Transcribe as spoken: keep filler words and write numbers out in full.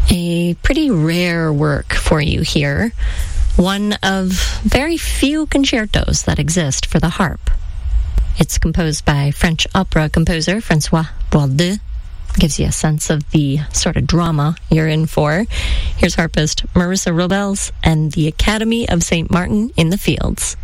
A pretty rare work for you here. One of very few concertos that exist for the harp. It's composed by French opera composer Francois Boisdeu. Gives you a sense of the sort of drama you're in for. Here's harpist Marissa Robles and the Academy of Saint Martin in the Fields.